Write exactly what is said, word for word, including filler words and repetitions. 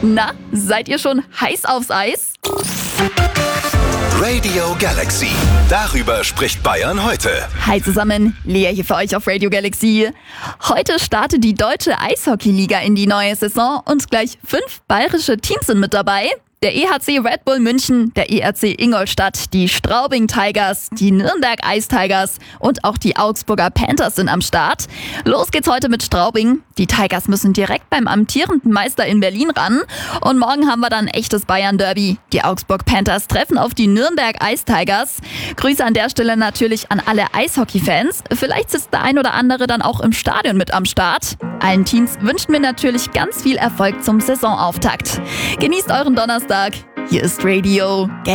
Na, seid ihr schon heiß aufs Eis? Radio Galaxy. Darüber spricht Bayern heute. Hi zusammen, Lea hier für euch auf Radio Galaxy. Heute startet die Deutsche Eishockey-Liga in die neue Saison und gleich fünf bayerische Teams sind mit dabei. Der E H C Red Bull München, der E R C Ingolstadt, die Straubing Tigers, die Nürnberg Ice Tigers und auch die Augsburger Panthers sind am Start. Los geht's heute mit Straubing. Die Tigers müssen direkt beim amtierenden Meister in Berlin ran. Und morgen haben wir dann ein echtes Bayern-Derby. Die Augsburg Panthers treffen auf die Nürnberg Ice Tigers. Grüße an der Stelle natürlich an alle Eishockey-Fans. Vielleicht sitzt der ein oder andere dann auch im Stadion mit am Start. Allen Teams wünschen wir natürlich ganz viel Erfolg zum Saisonauftakt. Genießt euren Donnerstag. Hier ist Radio Galaxy.